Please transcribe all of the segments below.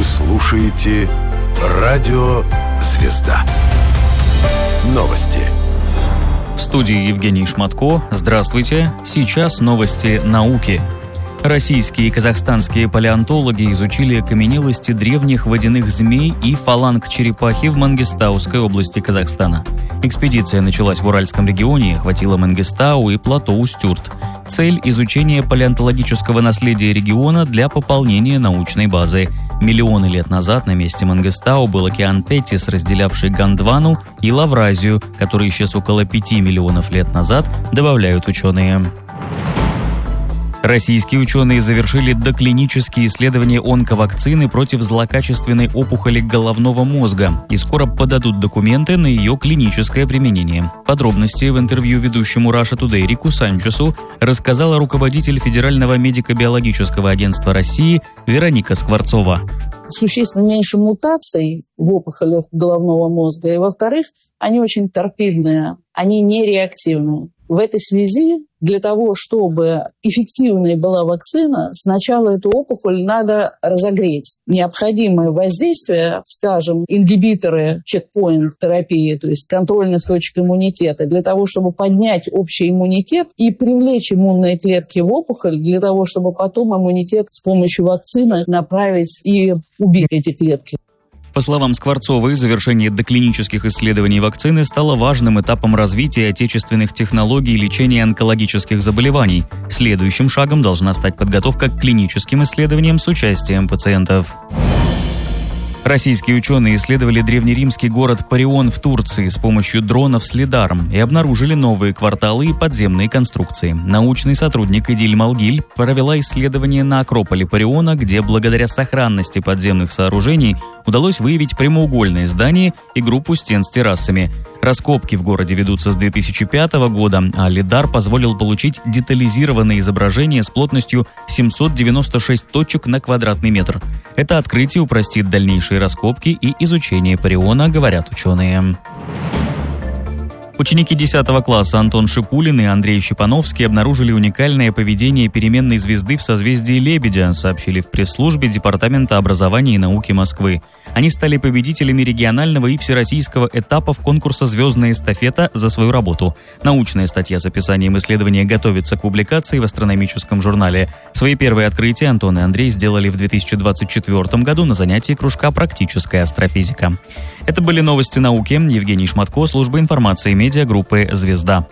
слушаете «Радио Звезда». Новости. В студии Евгений Шматко. Здравствуйте. Сейчас новости науки. Российские и казахстанские палеонтологи изучили окаменелости древних водяных змей и фаланг черепахи в Мангистауской области Казахстана. Экспедиция началась в Уральском регионе и охватила Мангистау и плато Устюрт. Цель – изучение палеонтологического наследия региона для пополнения научной базы. Миллионы лет назад на месте Мангистау был океан Тетис, разделявший Гондвану и Лавразию, который исчез около 5 миллионов лет назад, добавляют ученые. Российские ученые завершили доклинические исследования онковакцины против злокачественной опухоли головного мозга и скоро подадут документы на ее клиническое применение. Подробности в интервью ведущему Russia Today Рику Санчесу рассказала руководитель Федерального медико-биологического агентства России Вероника Скворцова. Существенно меньше мутаций в опухолях головного мозга, и, во-вторых, они очень торпедные, они нереактивные. В этой связи для того, чтобы эффективной была вакцина, сначала эту опухоль надо разогреть. Необходимое воздействие, скажем, ингибиторы чекпоинт-терапии, то есть контрольных точек иммунитета, для того, чтобы поднять общий иммунитет и привлечь иммунные клетки в опухоль, для того, чтобы потом иммунитет с помощью вакцины направить и убить эти клетки. По словам Скворцовой, завершение доклинических исследований вакцины стало важным этапом развития отечественных технологий лечения онкологических заболеваний. Следующим шагом должна стать подготовка к клиническим исследованиям с участием пациентов. Российские ученые исследовали древнеримский город Парион в Турции с помощью дронов с лидаром и обнаружили новые кварталы и подземные конструкции. Научный сотрудник Идиль Малгиль провела исследование на Акрополе Париона, где благодаря сохранности подземных сооружений удалось выявить прямоугольное здание и группу стен с террасами. Раскопки в городе ведутся с 2005 года, а лидар позволил получить детализированное изображение с плотностью 796 точек на квадратный метр. Это открытие упростит дальнейшие раскопки и изучение Париона, говорят ученые. Ученики 10 класса Антон Шипулин и Андрей Щепановский обнаружили уникальное поведение переменной звезды в созвездии Лебедя, сообщили в пресс-службе Департамента образования и науки Москвы. Они стали победителями регионального и всероссийского этапов конкурса «Звездная эстафета» за свою работу. Научная статья с описанием исследования готовится к публикации в астрономическом журнале. Свои первые открытия Антон и Андрей сделали в 2024 году на занятии кружка «Практическая астрофизика». Это были новости науки. Евгений Шматко, служба информации медиагруппы «Звезда».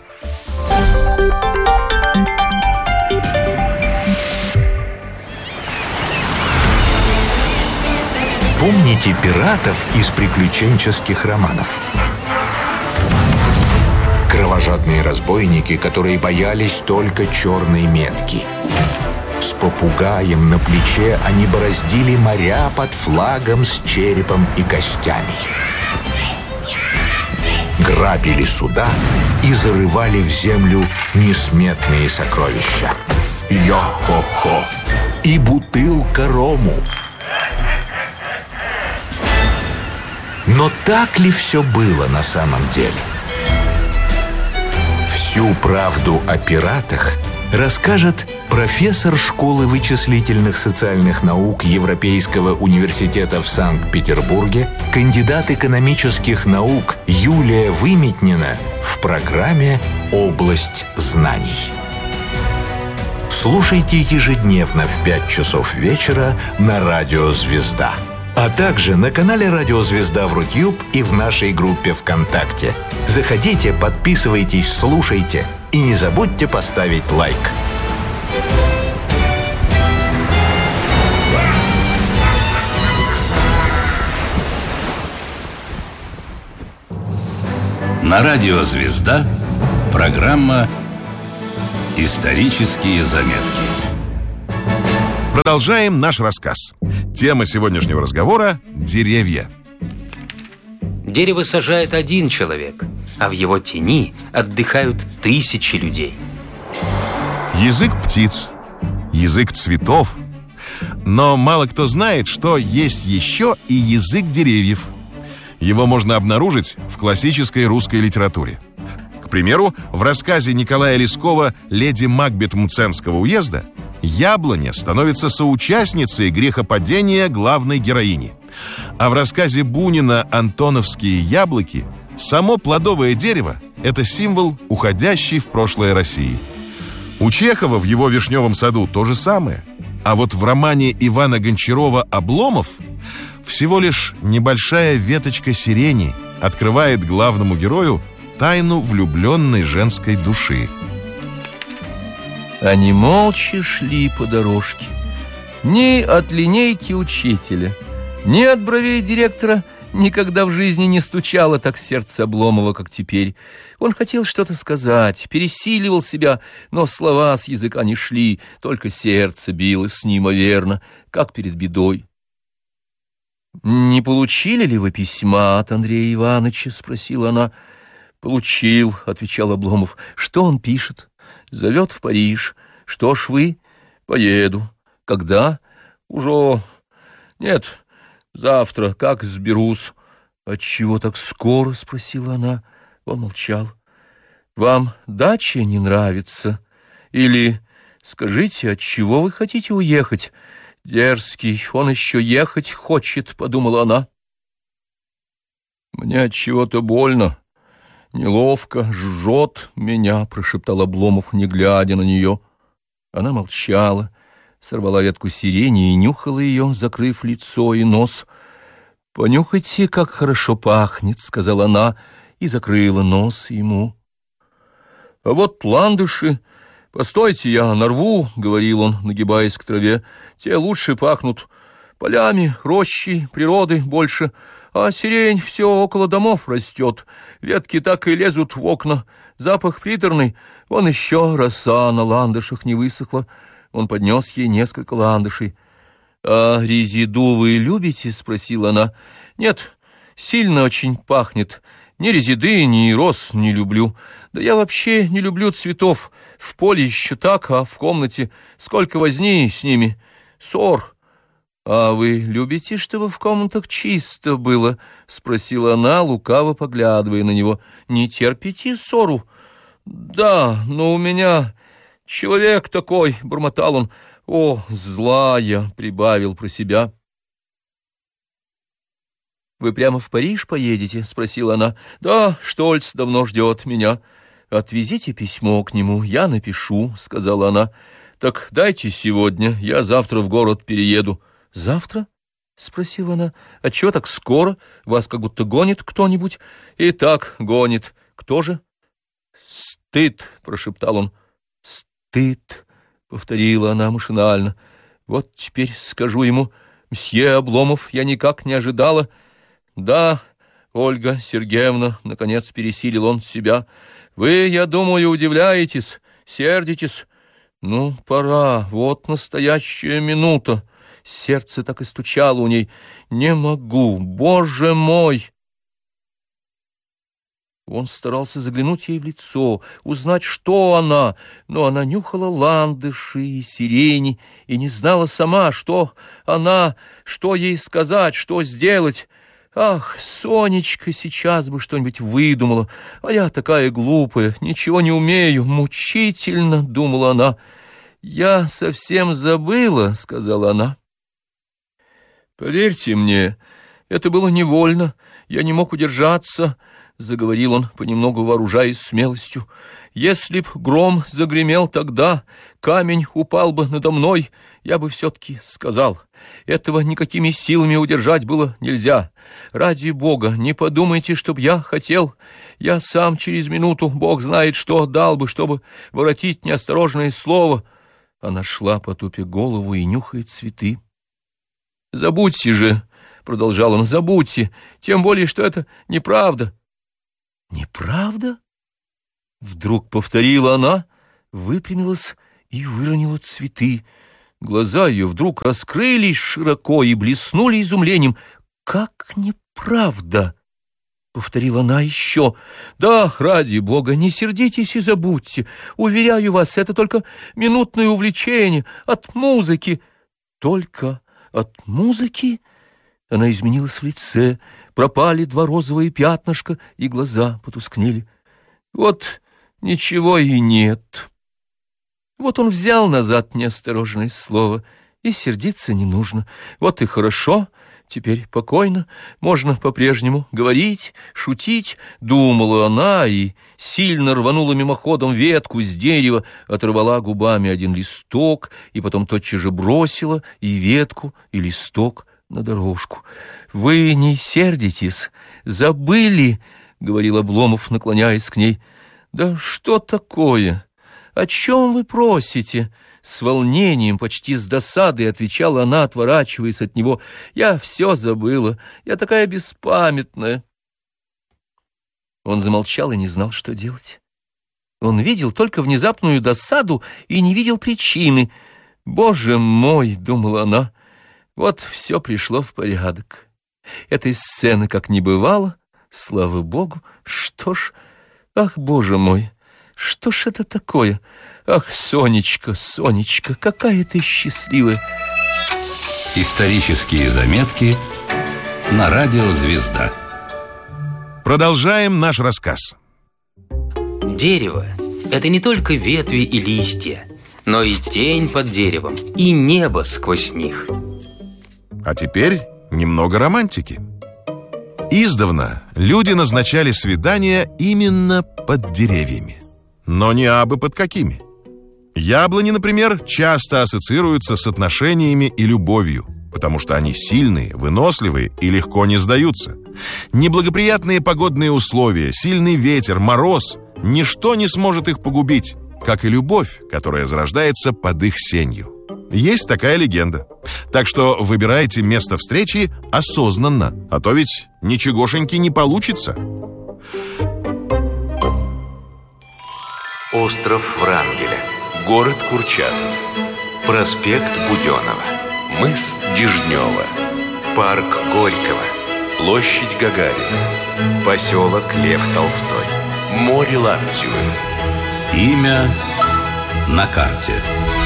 Помните пиратов из приключенческих романов? Кровожадные разбойники, которые боялись только черной метки. С попугаем на плече они бороздили моря под флагом с черепом и костями. Грабили суда и зарывали в землю несметные сокровища. Йо-хо-хо! И бутылка рому. Но так ли все было на самом деле? Всю правду о пиратах расскажет профессор школы вычислительных социальных наук Европейского университета в Санкт-Петербурге, кандидат экономических наук Юлия Выметнина в программе «Область знаний». Слушайте ежедневно в 5 часов вечера на радио «Звезда», а также на канале «Радио Звезда» в Рутюб и в нашей группе ВКонтакте. Заходите, подписывайтесь, слушайте и не забудьте поставить лайк. На радио «Звезда» программа «Исторические заметки». Продолжаем наш рассказ. Тема сегодняшнего разговора – деревья. Дерево сажает один человек, а в его тени отдыхают тысячи людей. Язык птиц, язык цветов. Но мало кто знает, что есть еще и язык деревьев. Его можно обнаружить в классической русской литературе. К примеру, в рассказе Николая Лескова «Леди Макбет Мценского уезда» яблоня становится соучастницей грехопадения главной героини. А в рассказе Бунина «Антоновские яблоки» само плодовое дерево – это символ уходящей в прошлое России. У Чехова в его «Вишневом саду» то же самое. А вот в романе Ивана Гончарова «Обломов» всего лишь небольшая веточка сирени открывает главному герою тайну влюбленной женской души. Они молча шли по дорожке. Ни от линейки учителя, ни от бровей директора никогда в жизни не стучало так сердце Обломова, как теперь. Он хотел что-то сказать, пересиливал себя, но слова с языка не шли, только сердце билось неимоверно, как перед бедой. «Не получили ли вы письма от Андрея Ивановича?» — спросила она. «Получил», — отвечал Обломов. «Что он пишет?» «Зовет в Париж. Что ж вы?» «Поеду». «Когда?» «Уже... Нет, завтра, как сберусь». «Отчего так скоро?» — спросила она. Он молчал. «Вам дача не нравится? Или скажите, отчего вы хотите уехать?» «Дерзкий, он еще ехать хочет», — подумала она. «Мне от чего-то больно, неловко, жжет меня», — прошептал Обломов, не глядя на нее. Она молчала, сорвала ветку сирени и нюхала ее, закрыв лицо и нос. «Понюхайте, как хорошо пахнет», — сказала она и закрыла нос ему. «А вот ландыши. Постойте, я нарву», — говорил он, нагибаясь к траве. «Те лучше пахнут. Полями, рощей, природы больше. А сирень все около домов растет. Ветки так и лезут в окна. Запах приторный. Вон еще роса на ландышах не высохла». Он поднес ей несколько ландышей. «А резиду вы любите?» — спросила она. «Нет, сильно очень пахнет. Ни резиды, ни роз не люблю. Да я вообще не люблю цветов. В поле еще так, а в комнате сколько возни с ними. Ссор». «А вы любите, чтобы в комнатах чисто было?» — спросила она, лукаво поглядывая на него. «Не терпите ссору?» «Да, но у меня человек такой», — бормотал он. «О, злая!» — прибавил про себя. «Вы прямо в Париж поедете?» — спросила она. «Да, Штольц давно ждет меня». «Отвезите письмо к нему, я напишу», — сказала она. «Так дайте сегодня, я завтра в город перееду». «Завтра?» — спросила она. «Отчего так скоро? Вас как будто гонит кто-нибудь?» «И так гонит. Кто же?» «Стыд», — прошептал он. «Стыд», — повторила она машинально. «Вот теперь скажу ему: мсье Обломов, я никак не ожидала». «Да, Ольга Сергеевна», — наконец пересилил он себя, — «вы, я думаю, удивляетесь, сердитесь. Ну, пора, вот настоящая минута». Сердце так и стучало у ней. «Не могу, Боже мой!» Он старался заглянуть ей в лицо, узнать, что она, но она нюхала ландыши и сирени и не знала сама, что она, что ей сказать, что сделать. «Ах, Сонечка сейчас бы что-нибудь выдумала, а я такая глупая, ничего не умею, мучительно», — думала она. «Я совсем забыла», — сказала она. «Поверьте мне, это было невольно, я не мог удержаться», — заговорил он, понемногу вооружаясь смелостью. «Если б гром загремел тогда, камень упал бы надо мной, я бы все-таки сказал. Этого никакими силами удержать было нельзя. Ради Бога, не подумайте, чтоб я хотел. Я сам через минуту, Бог знает что, дал бы, чтобы воротить неосторожное слово». Она шла, потупя голову, и нюхает цветы. «Забудьте же», — продолжал он, — «забудьте, тем более, что это неправда». «Неправда?» — вдруг повторила она, выпрямилась и выронила цветы. Глаза ее вдруг раскрылись широко и блеснули изумлением. «Как неправда?» — повторила она еще. «Да, ради Бога, не сердитесь и забудьте. Уверяю вас, это только минутное увлечение от музыки». «Только от музыки?» Она изменилась в лице, пропали два розовые пятнышка, и глаза потускнели. «Вот ничего и нет». Вот он взял назад неосторожное слово, и сердиться не нужно. Вот и хорошо, теперь покойно, можно по-прежнему говорить, шутить, думала она, и сильно рванула мимоходом ветку с дерева, оторвала губами один листок, и потом тотчас же бросила и ветку, и листок на дорожку. «Вы не сердитесь, забыли?» — говорил Обломов, наклоняясь к ней. «Да что такое? О чем вы просите?» С волнением, почти с досадой отвечала она, отворачиваясь от него. «Я все забыла, я такая беспамятная». Он замолчал и не знал, что делать. Он видел только внезапную досаду и не видел причины. «Боже мой!» — думала она. «Вот все пришло в порядок. Этой сцены как не бывало, слава Богу. Что ж, ах, Боже мой, что ж это такое? Ах, Сонечка, Сонечка, какая ты счастливая!» Исторические заметки на радио «Звезда». Продолжаем наш рассказ. Дерево – это не только ветви и листья, но и тень под деревом, и небо сквозь них. А теперь немного романтики. Издавна люди назначали свидания именно под деревьями. Но не абы под какими. Яблони, например, часто ассоциируются с отношениями и любовью, потому что они сильные, выносливые и легко не сдаются. Неблагоприятные погодные условия, сильный ветер, мороз – ничто не сможет их погубить, как и любовь, которая зарождается под их сенью. Есть такая легенда. Так что выбирайте место встречи осознанно, а то ведь ничегошеньки не получится. Остров Врангеля, город Курчатов, проспект Буденова, мыс Дежнева, парк Горького, площадь Гагарина, поселок Лев Толстой, море Лаптевы. Имя на карте.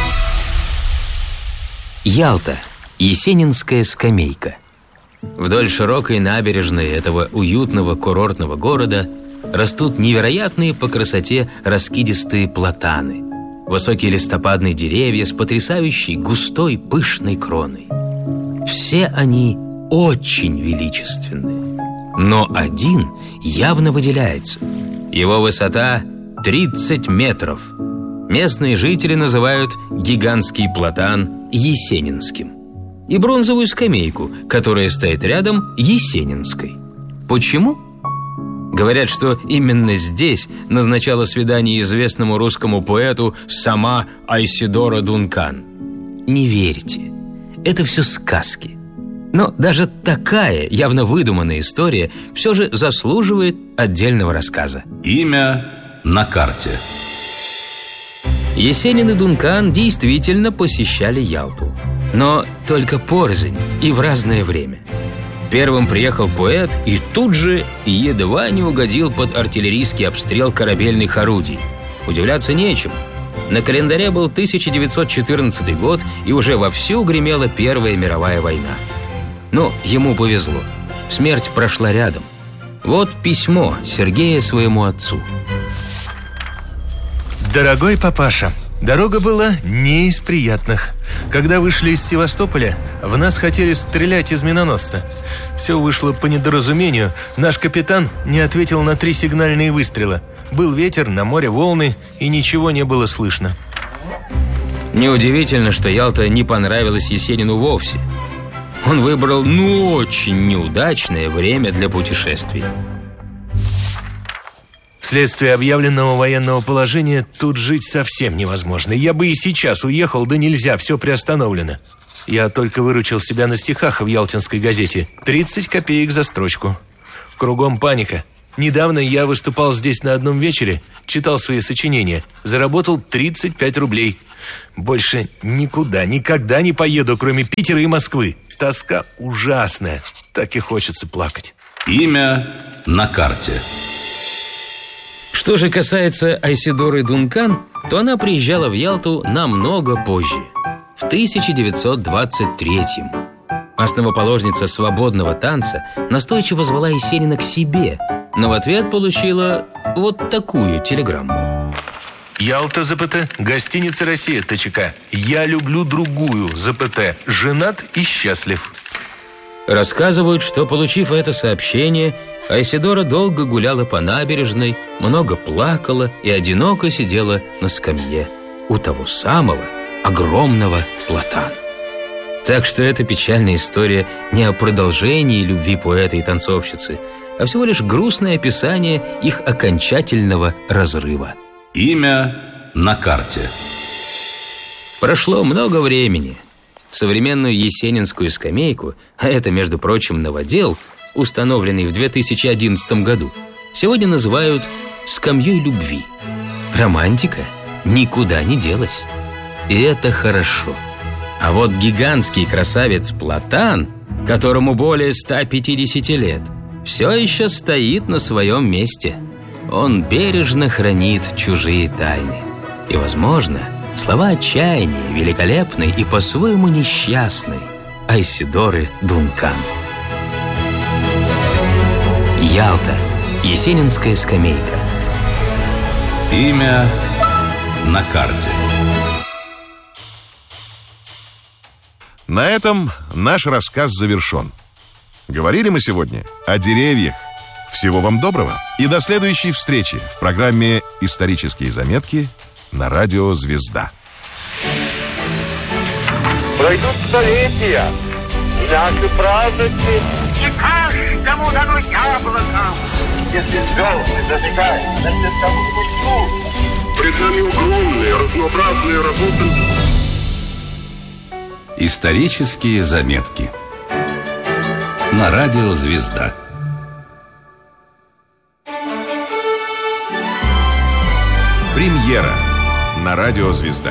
Ялта. Есенинская скамейка. Вдоль широкой набережной этого уютного курортного города растут невероятные по красоте раскидистые платаны, высокие листопадные деревья с потрясающей густой пышной кроной. Все они очень величественны, но один явно выделяется. Его высота 30 метров. Местные жители называют гигантский платан Есенинским и бронзовую скамейку, которая стоит рядом, Есенинской. Почему? Говорят, что именно здесь назначала свидание известному русскому поэту сама Айседора Дункан. Не верьте, это все сказки. Но даже такая явно выдуманная история все же заслуживает отдельного рассказа. Имя на карте. Есенин и Дункан действительно посещали Ялту, но только порознь и в разное время. Первым приехал поэт и тут же едва не угодил под артиллерийский обстрел корабельных орудий. Удивляться нечему. На календаре был 1914 год, и уже вовсю гремела Первая мировая война. Но ему повезло. Смерть прошла рядом. Вот письмо Сергея своему отцу. Дорогой папаша, дорога была не из приятных. Когда вышли из Севастополя, в нас хотели стрелять из миноносца. Все вышло по недоразумению. Наш капитан не ответил на 3 сигнальные выстрела. Был ветер, на море волны, и ничего не было слышно. Неудивительно, что Ялта не понравилась Есенину вовсе. Он выбрал, очень неудачное время для путешествий. Вследствие объявленного военного положения тут жить совсем невозможно. Я бы и сейчас уехал, да нельзя, все приостановлено. Я только выручил себя на стихах в ялтинской газете. 30 копеек за строчку. Кругом паника. Недавно я выступал здесь на одном вечере, читал свои сочинения. Заработал 35 рублей. Больше никуда, никогда не поеду, кроме Питера и Москвы. Тоска ужасная. Так и хочется плакать. Имя на карте. Что же касается Айседоры Дункан, то она приезжала в Ялту намного позже, в 1923-м. Основоположница свободного танца настойчиво звала Есенина к себе, но в ответ получила вот такую телеграмму. Ялта, ЗПТ, гостиница «Россия», ТЧК. Я люблю другую, ЗПТ. Женат и счастлив. Рассказывают, что, получив это сообщение, Айседора долго гуляла по набережной, много плакала и одиноко сидела на скамье у того самого огромного платана. Так что эта печальная история не о продолжении любви поэта и танцовщицы, а всего лишь грустное описание их окончательного разрыва. Имя на карте. Прошло много времени. Современную есенинскую скамейку, а это, между прочим, новодел, установленный в 2011 году, сегодня называют «скамьей любви». Романтика никуда не делась. И это хорошо. А вот гигантский красавец Платан, которому более 150 лет, все еще стоит на своем месте. Он бережно хранит чужие тайны. И, возможно, слова отчаяния великолепной и по-своему несчастной Айседоры Дункан. Ялта. Есенинская скамейка. Имя на карте. На этом наш рассказ завершен. Говорили мы сегодня о деревьях. Всего вам доброго и до следующей встречи в программе «Исторические заметки» на радио «Звезда». Пройдут столетия, и наши праздники не каждому дано яблоко. Если звезды зажигают, значит, кому-нибудь нужно. Пред нами огромные, разнообразные работы. Исторические заметки на радио «Звезда». Премьера на радио «Звезда».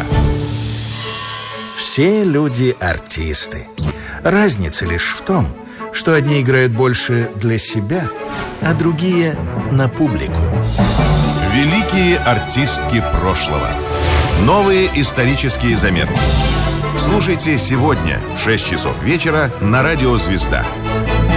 Все люди артисты. Разница лишь в том, что одни играют больше для себя, а другие на публику. Великие артистки прошлого. Новые исторические заметки. Слушайте сегодня в 6 часов вечера на радио «Звезда».